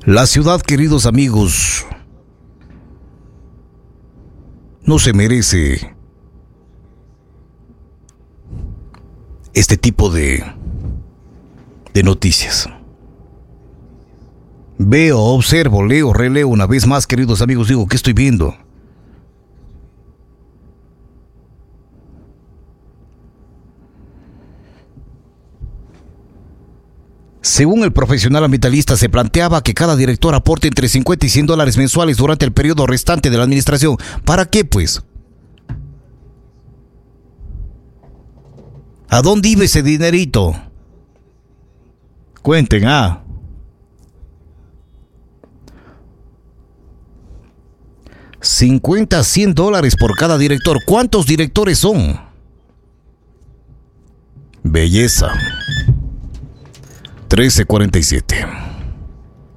La ciudad, queridos amigos, no se merece este tipo de noticias. Veo, observo, leo, releo una vez más, queridos amigos, digo, ¿qué estoy viendo? Según el profesional ambientalista, se planteaba que cada director aporte entre $50 y $100 mensuales durante el periodo restante de la administración. ¿Para qué, pues? ¿A dónde iba ese dinerito? Cuenten, $50 a $100 por cada director. ¿Cuántos directores son? Belleza. 13:47.